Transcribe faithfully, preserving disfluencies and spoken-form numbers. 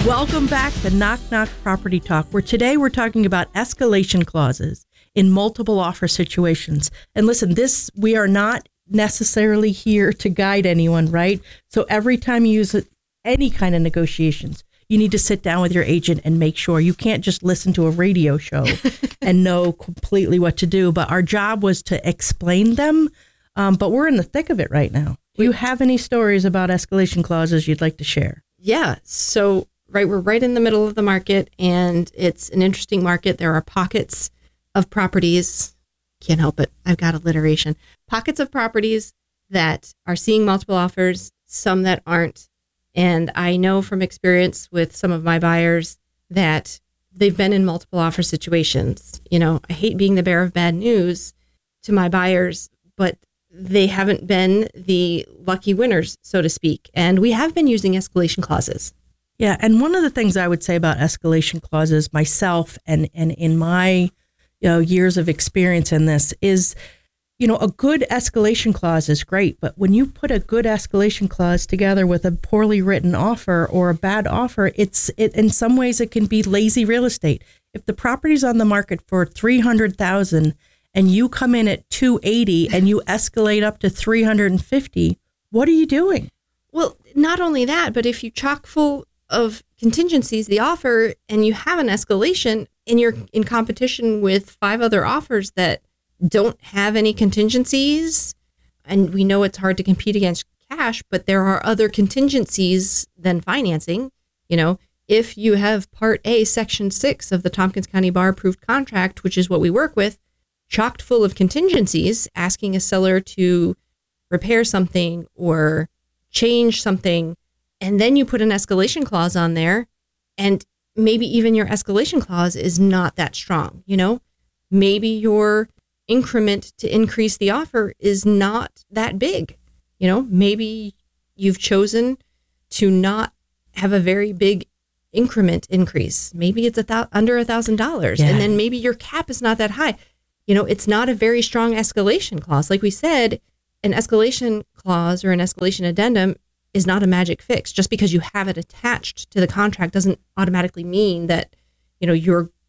Welcome back to Knock Knock Property Talk, where today we're talking about escalation clauses in multiple offer situations. And listen, this, we are not necessarily here to guide anyone, right? So every time you use any kind of negotiations, you need to sit down with your agent and make sure. You can't just listen to a radio show and know completely what to do. But our job was to explain them. Um, but we're in the thick of it right now. Do you have any stories about escalation clauses you'd like to share? Yeah. So, right, we're right in the middle of the market, and it's an interesting market. There are pockets of properties. Can't help it. I've got alliteration. Pockets of properties that are seeing multiple offers, some that aren't. And I know from experience with some of my buyers that they've been in multiple offer situations. You know, I hate being the bearer of bad news to my buyers, but they haven't been the lucky winners, so to speak. And we have been using escalation clauses. Yeah. And one of the things I would say about escalation clauses myself and, and in my you know, years of experience in this is, you know, a good escalation clause is great. But when you put a good escalation clause together with a poorly written offer or a bad offer, it's it in some ways it can be lazy real estate. If the property's on the market for three hundred thousand dollars and you come in at two eighty and you escalate up to three hundred fifty, what are you doing? Well, not only that, but if you chock full of contingencies, the offer, and you have an escalation and you're in competition with five other offers that don't have any contingencies, and we know it's hard to compete against cash, but there are other contingencies than financing. You know, if you have Part A, Section six of the Tompkins County Bar approved contract, which is what we work with, chocked full of contingencies, asking a seller to repair something or change something, and then you put an escalation clause on there, and maybe even your escalation clause is not that strong. You know, maybe your increment to increase the offer is not that big. You know, maybe you've chosen to not have a very big increment increase. Maybe it's a th- under a thousand dollars, and then maybe your cap is not that high. You know, it's not a very strong escalation clause. Like we said, an escalation clause or an escalation addendum is not a magic fix. Just because you have it attached to the contract doesn't automatically mean that, you know, you're